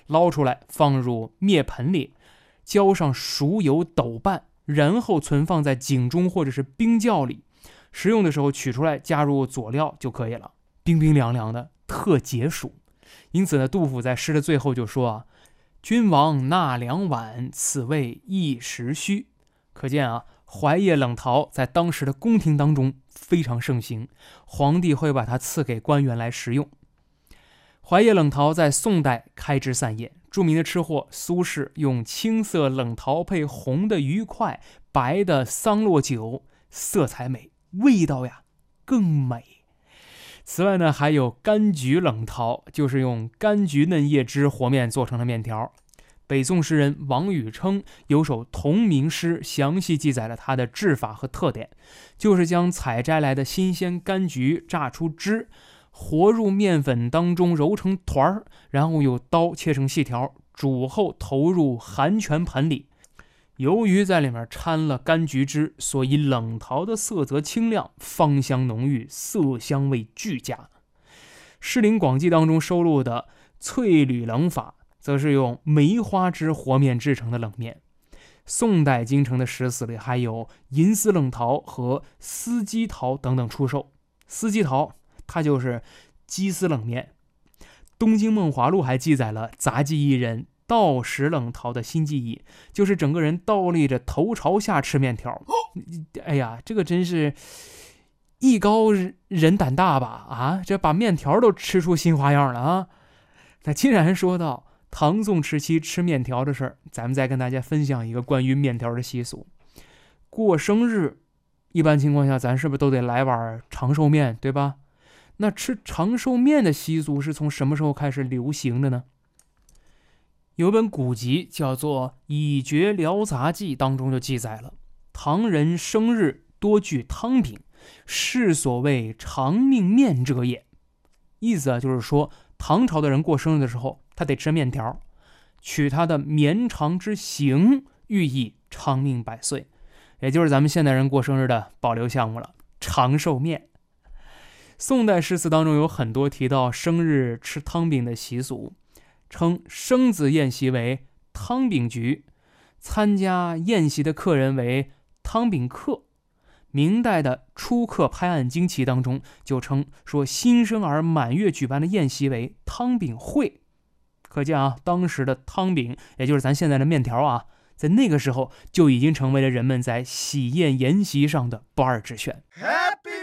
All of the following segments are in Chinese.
捞出来放入面盆里，浇上熟油抖拌，然后存放在井中或者是冰窖里。食用的时候取出来加入佐料就可以了，冰冰凉凉的，特解暑。因此呢，杜甫在诗的最后就说啊：“君王纳2碗，此味一时虚。”可见啊，槐叶冷桃在当时的宫廷当中非常盛行，皇帝会把它赐给官员来食用。槐叶冷桃在宋代开枝散叶，著名的吃货苏轼用青色冷桃配红的鱼块、白的桑洛酒，色彩美，味道呀更美。此外呢，还有柑橘冷桃，就是用柑橘嫩叶汁和面做成的面条。北宋诗人王禹偁有首同名诗，详细记载了它的制法和特点，就是将采摘来的新鲜柑橘榨出汁，和入面粉当中揉成团儿，然后用刀切成细条，煮后投入寒泉盆里。由于在里面掺了柑橘汁，所以冷桃的色泽清亮，芳香浓郁，色香味俱佳。《诗林广记》当中收录的翠缕冷法，则是用梅花汁和面制成的冷面。宋代京城的食肆里还有银丝冷桃和丝鸡桃等等出售。丝鸡桃它就是鸡丝冷面。东京梦华录还记载了杂技艺人倒食冷桃的新技艺，就是整个人倒立着头朝下吃面条。哎呀，这个真是艺高人胆大吧啊！这把面条都吃出新花样了啊！那既然说到唐宋时期吃面条的事儿，咱们再跟大家分享一个关于面条的习俗。过生日，一般情况下咱是不是都得来碗长寿面，对吧？那吃长寿面的习俗是从什么时候开始流行的呢？有本古籍叫做《以绝聊杂记》，当中就记载了唐人生日多具汤饼，是所谓长命面者也。意思就是说，唐朝的人过生日的时候，他得吃面条，取他的绵长之形，寓意长命百岁，也就是咱们现代人过生日的保留项目了，长寿面。宋代诗词当中有很多提到生日吃汤饼的习俗，称生子宴席为汤饼局，参加宴席的客人为汤饼客。明代的初刻拍案惊奇当中就称说新生儿满月举办的宴席为汤饼会。可见啊，当时的汤饼，也就是咱现在的面条啊，在那个时候就已经成为了人们在喜宴筵席上的不二之选。 Happy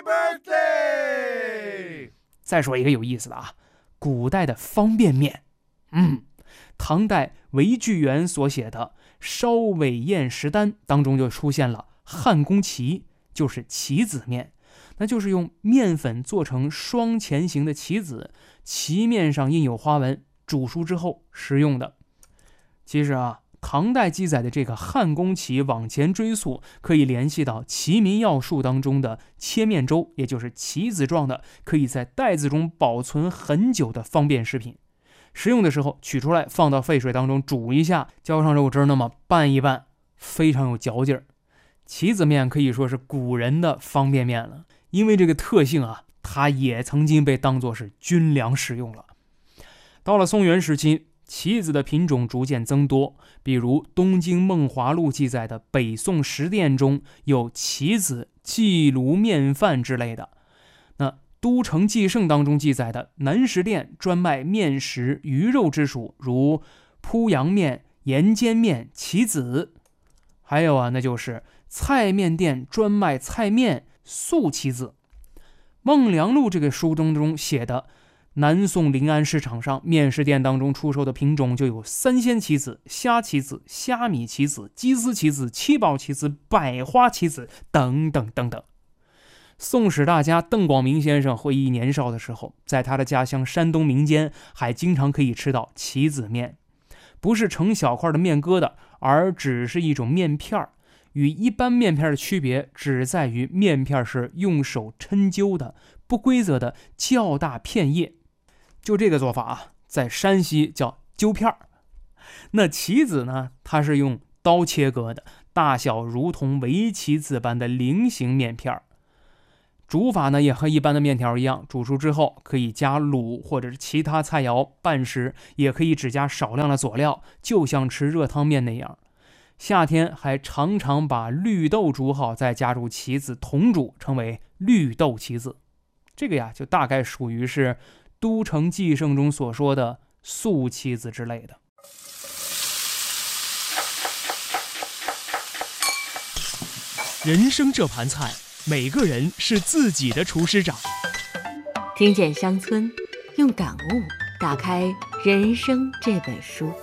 birthday！ 再说一个有意思的啊，古代的方便面。唐代韦巨源所写的《烧尾宴食单》当中就出现了汉宫旗，就是棋子面，那就是用面粉做成双前形的棋子，棋面上印有花纹，煮熟之后食用的。其实啊，唐代记载的这个汉宫棋往前追溯，可以联系到《齐民要术》当中的切面粥，也就是棋子状的，可以在袋子中保存很久的方便食品。食用的时候取出来放到沸水当中煮一下，浇上肉汁，那么拌一拌，非常有嚼劲儿。棋子面可以说是古人的方便面了，因为这个特性啊，它也曾经被当作是军粮使用了。到了宋元时期，棋子的品种逐渐增多，比如东京梦华录记载的北宋食店中有棋子、祭炉面饭之类的。那都城纪胜当中记载的南食店专卖面食、鱼肉之属，如铺阳面、盐煎面、棋子。还有啊，那就是菜面店专卖菜面、素棋子。孟良录这个书中写的南宋临安市场上面食店当中出售的品种就有三鲜棋子、虾棋子、虾米棋子、鸡丝棋子、七宝棋子、百花棋子等等等等。宋史大家邓广明先生回忆年少的时候，在他的家乡山东民间还经常可以吃到棋子面，不是成小块的面疙瘩，而只是一种面片，与一般面片的区别只在于面片是用手抻揪的不规则的较大片叶。就这个做法啊，在山西叫揪片。那棋子呢，它是用刀切割的，大小如同围棋子般的菱形面片。 煮法呢也和一般的面条一样，煮熟之后可以加卤或者是其他菜肴拌食，也可以只加少量的佐料，就像吃热汤面那样。夏天还常常把绿豆煮好，再加入棋子同煮，称为绿豆棋子。这个呀，就大概属于是《都城纪胜》中所说的素棋子之类的。 人生这盘菜，每个人是自己的厨师长。 听见乡村，用感悟打开人生这本书。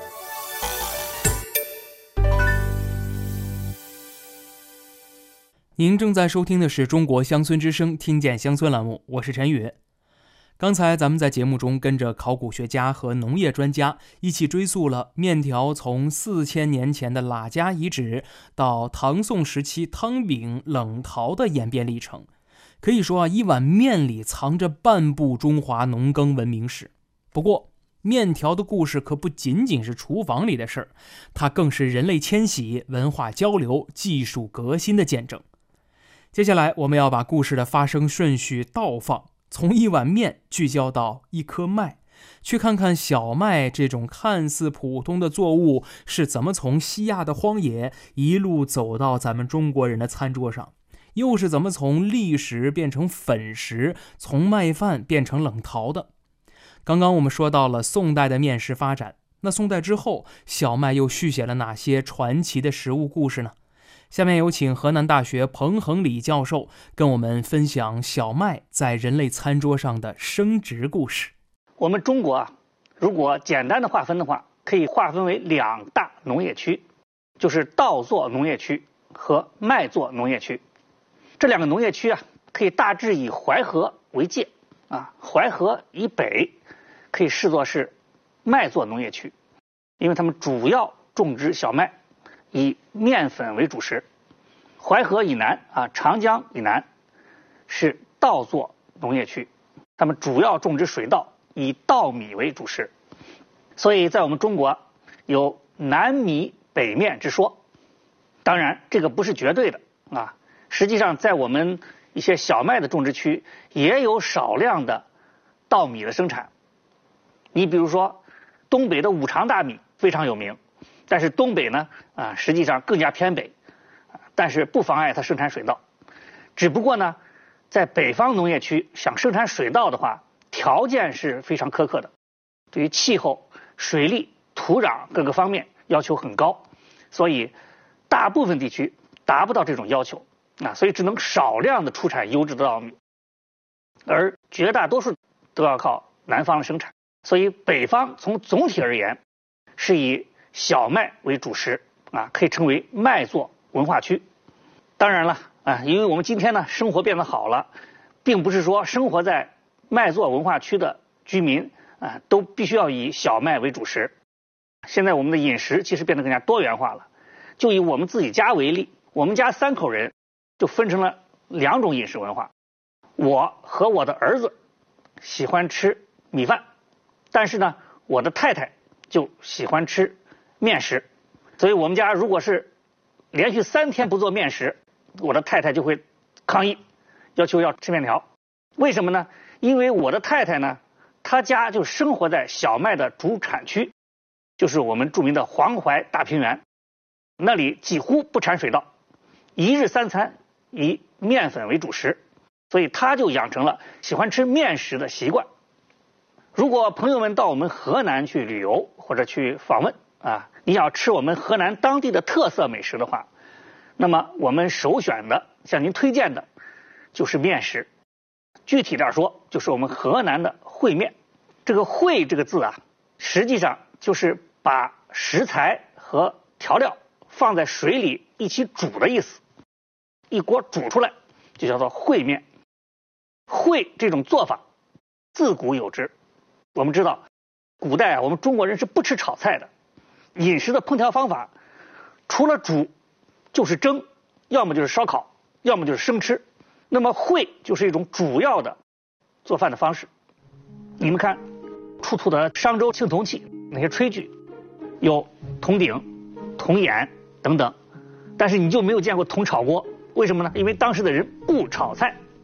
您正在收听的是中国乡村之声听见乡村栏目，我是陈宇。刚才咱们在节目中跟着考古学家和农业专家一起追溯了面条从4000年前的喇家遗址到唐宋时期汤饼、冷陶的演变历程。可以说一碗面里藏着半部中华农耕文明史。不过面条的故事可不仅仅是厨房里的事儿，它更是人类迁徙、文化交流、技术革新的见证。接下来我们要把故事的发生顺序倒放，从一碗面聚焦到一颗麦，去看看小麦这种看似普通的作物是怎么从西亚的荒野一路走到咱们中国人的餐桌上，又是怎么从砾石变成粉石，从麦饭变成冷陶的。刚刚我们说到了宋代的面食发展，那宋代之后，小麦又续写了哪些传奇的食物故事呢？下面有请河南大学彭恒礼教授跟我们分享小麦在人类餐桌上的升值故事。 我们中国如果简单的划分的话，可以划分为2大农业区，就是稻作农业区和麦作农业区。这2个农业区可以大致以淮河为界淮河以北可以视作是麦作农业区，因为他们主要种植小麦，以面粉为主食。淮河以南长江以南是稻作农业区，他们主要种植水稻，以稻米为主食。所以在我们中国有南米北面之说。当然这个不是绝对的实际上在我们一些小麦的种植区也有少量的稻米的生产。你比如说东北的五常大米非常有名，但是东北呢实际上更加偏北，但是不妨碍它生产水稻。只不过呢，在北方农业区想生产水稻的话，条件是非常苛刻的，对于气候、水利、土壤各个方面要求很高，所以大部分地区达不到这种要求所以只能少量的出产优质的稻米，而绝大多数都要靠南方的生产。所以北方从总体而言是以小麦为主食可以称为麦作文化区。当然了因为我们今天呢生活变得好了，并不是说生活在麦作文化区的居民都必须要以小麦为主食。现在我们的饮食其实变得更加多元化了。就以我们自己家为例，我们家3口人就分成了2种饮食文化。我和我的儿子喜欢吃米饭，但是呢我的太太就喜欢吃面食。所以我们家如果是连续3天不做面食，我的太太就会抗议，要求要吃面条。为什么呢？因为我的太太呢，她家就生活在小麦的主产区，就是我们著名的黄淮大平原，那里几乎不产水稻，一日3餐以面粉为主食，所以她就养成了喜欢吃面食的习惯。如果朋友们到我们河南去旅游或者去访问你想吃我们河南当地的特色美食的话，那么我们首选的向您推荐的就是面食。具体点说，就是我们河南的烩面。这个烩这个字实际上就是把食材和调料放在水里一起煮的意思，一锅煮出来就叫做烩面。烩这种做法自古有之。我们知道古代我们中国人是不吃炒菜的，饮食的烹调方法除了煮就是蒸，要么就是烧烤，要么就是生吃。那么烩就是一种主要的做饭的方式。你们看出土的商周青铜器那些炊具，有铜鼎、铜眼等等，但是你就没有见过铜炒锅。为什么呢？因为当时的人不炒菜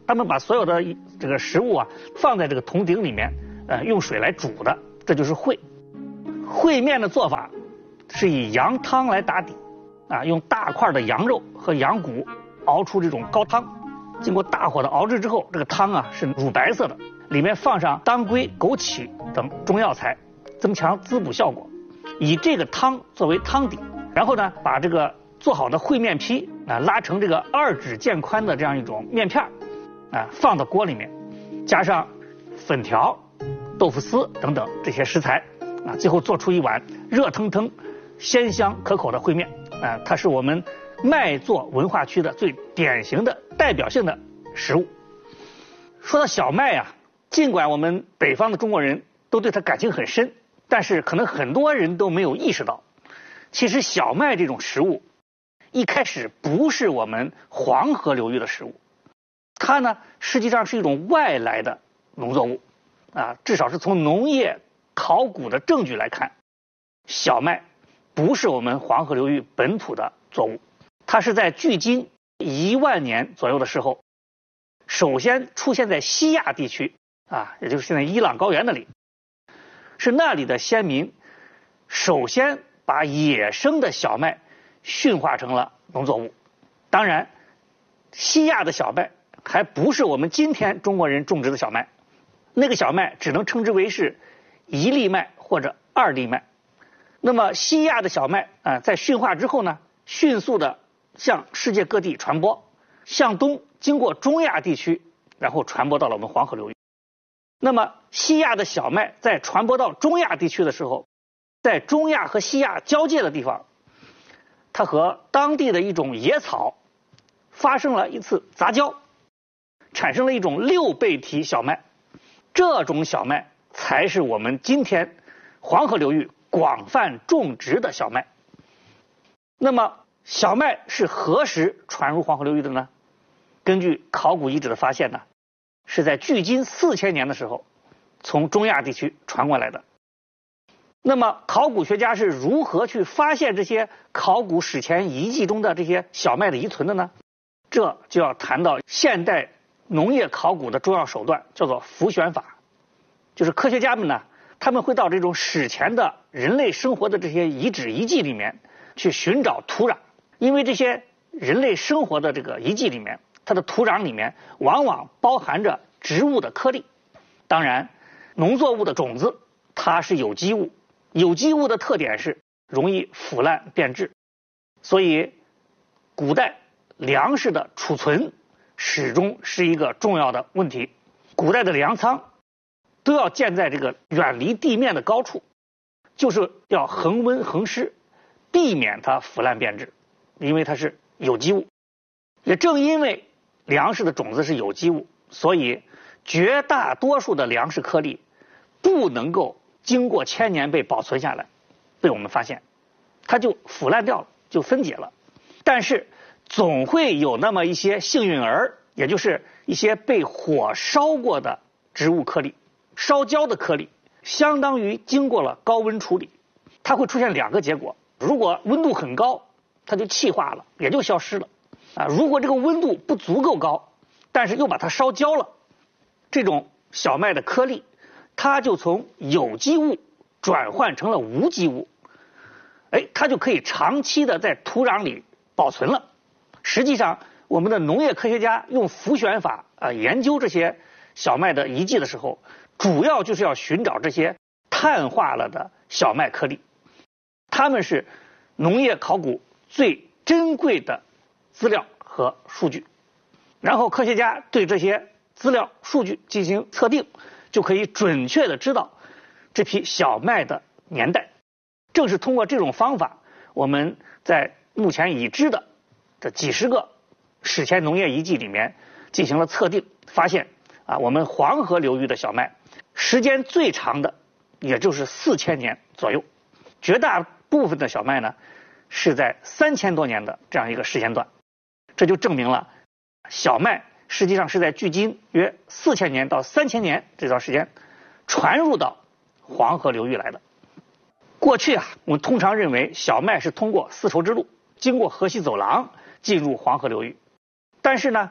他们把所有的这个食物啊放在这个铜鼎里面，用水来煮的，这就是烩。烩面的做法是以羊汤来打底，用大块的羊肉和羊骨熬出这种高汤，经过大火的熬制之后，这个汤啊是乳白色的，里面放上当归、枸杞等中药材，增强滋补效果。以这个汤作为汤底，然后呢，把这个做好的烩面皮拉成这个2指剑宽的这样一种面片放到锅里面，加上粉条、豆腐丝等等这些食材最后做出一碗热腾腾、鲜香可口的烩面它是我们麦作文化区的最典型的代表性的食物。说到小麦尽管我们北方的中国人都对它感情很深，但是可能很多人都没有意识到，其实小麦这种食物一开始不是我们黄河流域的食物，它呢实际上是一种外来的农作物至少是从农业考古的证据来看，小麦不是我们黄河流域本土的作物，它是在距今1万年左右的时候，首先出现在西亚地区也就是现在伊朗高原那里，是那里的先民首先把野生的小麦驯化成了农作物。当然，西亚的小麦还不是我们今天中国人种植的小麦，那个小麦只能称之为是1粒麦或者2粒麦。那么西亚的小麦在驯化之后呢，迅速的向世界各地传播，向东经过中亚地区，然后传播到了我们黄河流域。那么西亚的小麦在传播到中亚地区的时候，在中亚和西亚交界的地方，它和当地的一种野草发生了一次杂交，产生了一种6倍体小麦。这种小麦才是我们今天黄河流域广泛种植的小麦。那么小麦是何时传入黄河流域的呢？根据考古遗址的发现呢，是在距今4000年的时候从中亚地区传过来的。那么考古学家是如何去发现这些考古史前遗迹中的这些小麦的遗存的呢？这就要谈到现代农业考古的重要手段，叫做浮选法。就是科学家们呢，他们会到这种史前的人类生活的这些遗址遗迹里面去寻找土壤，因为这些人类生活的这个遗迹里面，它的土壤里面往往包含着植物的颗粒。当然，农作物的种子它是有机物，有机物的特点是容易腐烂变质，所以古代粮食的储存始终是一个重要的问题。古代的粮仓都要建在这个远离地面的高处，就是要恒温恒湿，避免它腐烂变质，因为它是有机物。也正因为粮食的种子是有机物，所以绝大多数的粮食颗粒不能够经过1000年被保存下来，被我们发现，它就腐烂掉了，就分解了。但是总会有那么一些幸运儿，也就是一些被火烧过的植物颗粒，烧焦的颗粒，相当于经过了高温处理。它会出现2个结果，如果温度很高，它就气化了，也就消失了如果这个温度不足够高，但是又把它烧焦了，这种小麦的颗粒它就从有机物转换成了无机物，它就可以长期的在土壤里保存了。实际上我们的农业科学家用浮选法研究这些小麦的遗迹的时候，主要就是要寻找这些碳化了的小麦颗粒，它们是农业考古最珍贵的资料和数据。然后科学家对这些资料数据进行测定，就可以准确的知道这批小麦的年代。正是通过这种方法，我们在目前已知的这几十个史前农业遗迹里面进行了测定，发现我们黄河流域的小麦时间最长的也就是4000年左右，绝大部分的小麦呢是在3000多年的这样一个时间段。这就证明了小麦实际上是在距今约4000年到3000年这段时间传入到黄河流域来的。过去我们通常认为小麦是通过丝绸之路经过河西走廊进入黄河流域，但是呢，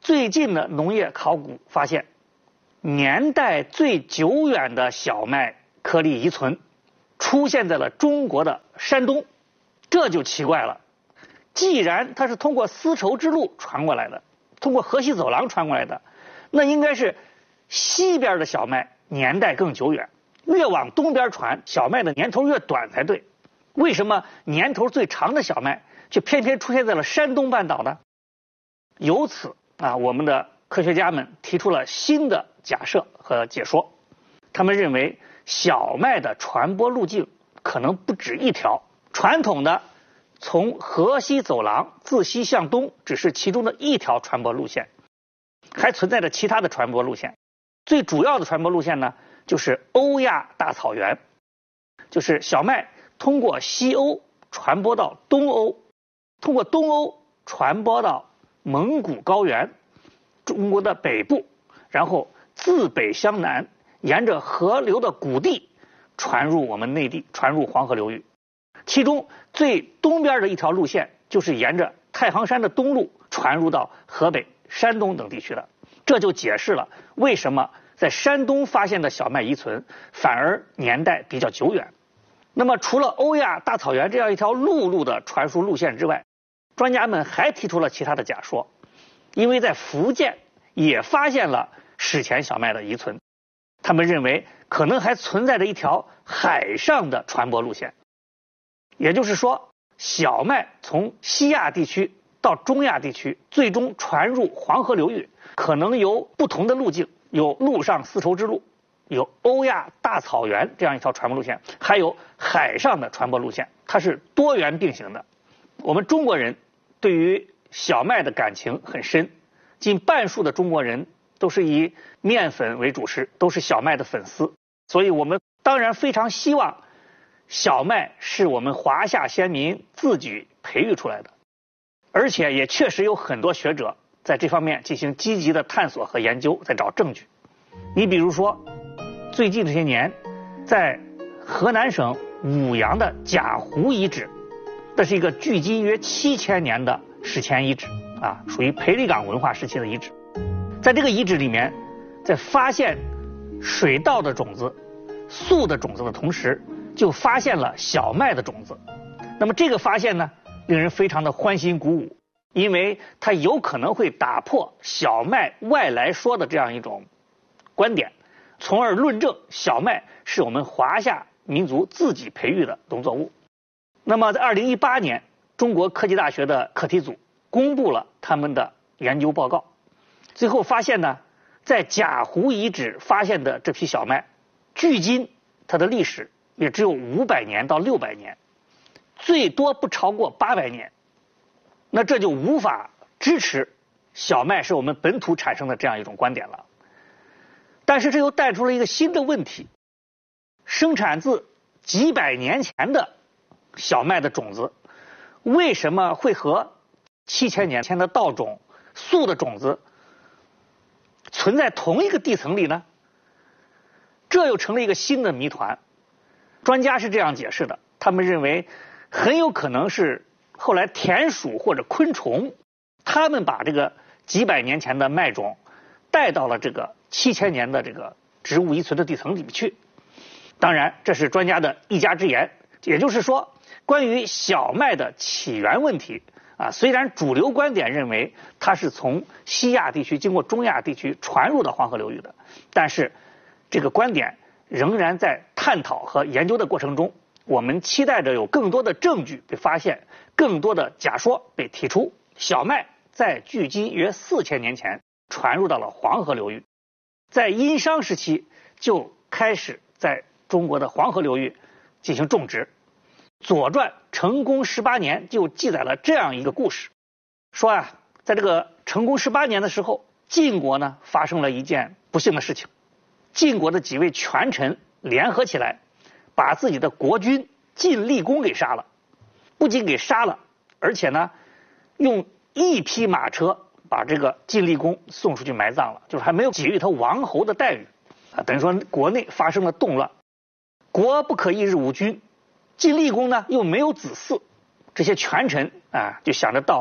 最近的农业考古发现，年代最久远的小麦颗粒遗存出现在了中国的山东，这就奇怪了。既然它是通过丝绸之路传过来的，通过河西走廊传过来的，那应该是西边的小麦年代更久远，越往东边传，小麦的年头越短才对。为什么年头最长的小麦却偏偏出现在了山东半岛呢？由此我们的科学家们提出了新的假设和解说。他们认为小麦的传播路径可能不止一条，传统的从河西走廊自西向东只是其中的一条传播路线，还存在着其他的传播路线。最主要的传播路线呢，就是欧亚大草原，就是小麦通过西欧传播到东欧，通过东欧传播到蒙古高原，中国的北部，然后自北向南，沿着河流的谷地传入我们内地，传入黄河流域。其中最东边的一条路线就是沿着太行山的东路传入到河北、山东等地区的。这就解释了为什么在山东发现的小麦遗存反而年代比较久远。那么除了欧亚大草原这样一条陆路的传输路线之外，专家们还提出了其他的假说。因为在福建也发现了史前小麦的遗存，他们认为可能还存在着一条海上的传播路线。也就是说，小麦从西亚地区到中亚地区，最终传入黄河流域，可能有不同的路径，有陆上丝绸之路，有欧亚大草原这样一条传播路线，还有海上的传播路线，它是多元并行的。我们中国人对于小麦的感情很深，近半数的中国人都是以面粉为主食，都是小麦的粉丝，所以我们当然非常希望小麦是我们华夏先民自己培育出来的，而且也确实有很多学者在这方面进行积极的探索和研究，在找证据。你比如说，最近这些年，在河南省舞阳的贾湖遗址，这是一个距今约7000年的史前遗址属于裴李岗文化时期的遗址。在这个遗址里面，在发现水稻的种子、粟的种子的同时，就发现了小麦的种子。那么这个发现呢，令人非常的欢欣鼓舞，因为它有可能会打破小麦外来说的这样一种观点，从而论证小麦是我们华夏民族自己培育的农作物。那么在2018年，中国科技大学的课题组公布了他们的研究报告，最后发现呢，在贾湖遗址发现的这批小麦，距今它的历史也只有500年到600年，最多不超过800年。那这就无法支持小麦是我们本土产生的这样一种观点了。但是这又带出了一个新的问题，生产自几百年前的小麦的种子，为什么会和7000年前的稻种、粟的种子存在同一个地层里呢？这又成了一个新的谜团。专家是这样解释的，他们认为很有可能是后来田鼠或者昆虫，他们把这个几百年前的麦种带到了这个7000年的这个植物遗存的地层里面去。当然，这是专家的一家之言。也就是说，关于小麦的起源问题虽然主流观点认为它是从西亚地区经过中亚地区传入到黄河流域的，但是这个观点仍然在探讨和研究的过程中。我们期待着有更多的证据被发现，更多的假说被提出。小麦在距今约4000年前传入到了黄河流域，在殷商时期就开始在中国的黄河流域进行种植。《左传》成公18年就记载了这样一个故事，说在这个成公18年的时候，晋国呢发生了一件不幸的事情。晋国的几位权臣联合起来，把自己的国君晋厉公给杀了。不仅给杀了，而且呢用1匹马车把这个晋厉公送出去埋葬了，就是还没有给予他王侯的待遇等于说国内发生了动乱，国不可一日无君。晋厉公呢又没有子嗣，这些权臣就想着到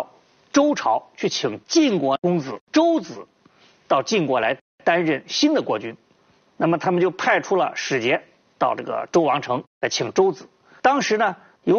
周朝去请晋国公子周子到晋国来担任新的国君。那么他们就派出了使节到这个周王城来请周子。当时呢，